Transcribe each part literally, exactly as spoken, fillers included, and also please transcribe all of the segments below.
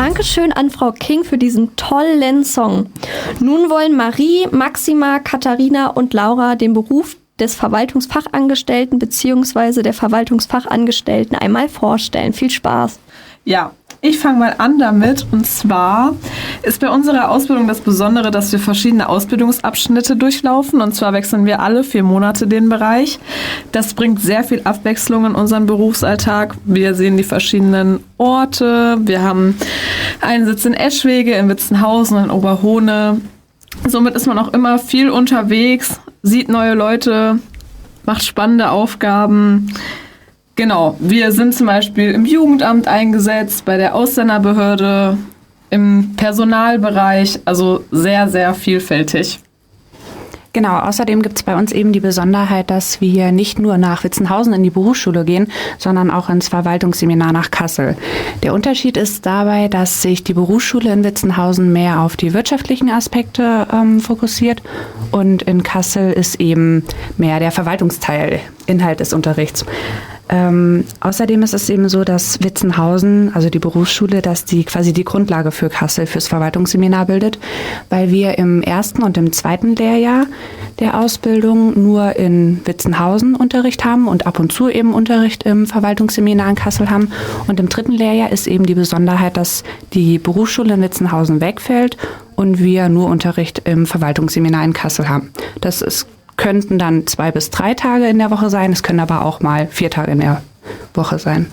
Dankeschön an Frau King für diesen tollen Song. Nun wollen Marie, Maxima, Katharina und Laura den Beruf des Verwaltungsfachangestellten bzw. der Verwaltungsfachangestellten einmal vorstellen. Viel Spaß. Ja, ich fange mal an damit. Und zwar ist bei unserer Ausbildung das Besondere, dass wir verschiedene Ausbildungsabschnitte durchlaufen. Und zwar wechseln wir alle vier Monate den Bereich. Das bringt sehr viel Abwechslung in unseren Berufsalltag. Wir sehen die verschiedenen Orte. Wir haben einen Sitz in Eschwege, in Witzenhausen, in Oberhohne. Somit ist man auch immer viel unterwegs, sieht neue Leute, macht spannende Aufgaben. Genau, wir sind zum Beispiel im Jugendamt eingesetzt, bei der Ausländerbehörde, im Personalbereich, also sehr, sehr vielfältig. Genau, außerdem gibt es bei uns eben die Besonderheit, dass wir nicht nur nach Witzenhausen in die Berufsschule gehen, sondern auch ins Verwaltungsseminar nach Kassel. Der Unterschied ist dabei, dass sich die Berufsschule in Witzenhausen mehr auf die wirtschaftlichen Aspekte ähm, fokussiert und in Kassel ist eben mehr der Verwaltungsteil, Inhalt des Unterrichts. Ähm, außerdem ist es eben so, dass Witzenhausen, also die Berufsschule, dass die quasi die Grundlage für Kassel, fürs Verwaltungsseminar bildet, weil wir im ersten und im zweiten Lehrjahr der Ausbildung nur in Witzenhausen Unterricht haben und ab und zu eben Unterricht im Verwaltungsseminar in Kassel haben. Und im dritten Lehrjahr ist eben die Besonderheit, dass die Berufsschule in Witzenhausen wegfällt und wir nur Unterricht im Verwaltungsseminar in Kassel haben. Das ist könnten dann zwei bis drei Tage in der Woche sein, es können aber auch mal vier Tage in der Woche sein.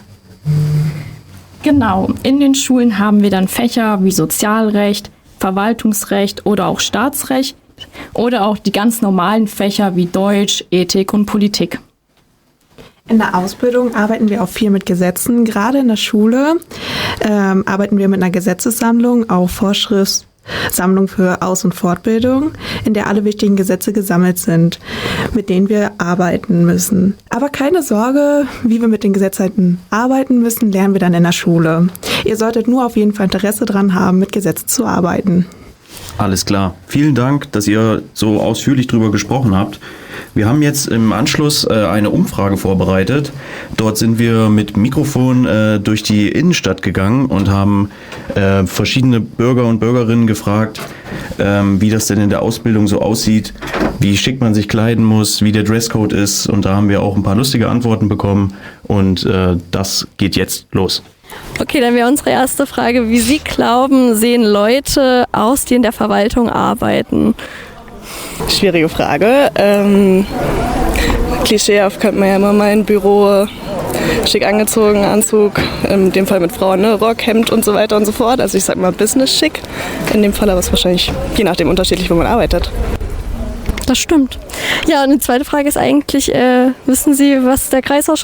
Genau, in den Schulen haben wir dann Fächer wie Sozialrecht, Verwaltungsrecht oder auch Staatsrecht oder auch die ganz normalen Fächer wie Deutsch, Ethik und Politik. In der Ausbildung arbeiten wir auch viel mit Gesetzen. Gerade in der Schule ähm, arbeiten wir mit einer Gesetzessammlung, auch Vorschrifts- Sammlung für Aus- und Fortbildung, in der alle wichtigen Gesetze gesammelt sind, mit denen wir arbeiten müssen. Aber keine Sorge, wie wir mit den Gesetzen arbeiten müssen, lernen wir dann in der Schule. Ihr solltet nur auf jeden Fall Interesse daran haben, mit Gesetzen zu arbeiten. Alles klar. Vielen Dank, dass ihr so ausführlich drüber gesprochen habt. Wir haben jetzt im Anschluss äh, eine Umfrage vorbereitet. Dort sind wir mit Mikrofon äh, durch die Innenstadt gegangen und haben äh, verschiedene Bürger und Bürgerinnen gefragt, äh, wie das denn in der Ausbildung so aussieht, wie schick man sich kleiden muss, wie der Dresscode ist. Und da haben wir auch ein paar lustige Antworten bekommen. Und äh, das geht jetzt los. Okay, dann wäre unsere erste Frage, wie Sie glauben, sehen Leute aus, die in der Verwaltung arbeiten? Schwierige Frage. Ähm, klischeehaft könnte man ja immer mein Büro schick angezogen, Anzug, in dem Fall mit Frauen, ne? Rock, Hemd und so weiter und so fort. Also ich sag mal Business schick. In dem Fall aber ist es wahrscheinlich je nachdem unterschiedlich, wo man arbeitet. Das stimmt. Ja, und die zweite Frage ist eigentlich, äh, wissen Sie, was der Kreisausschuss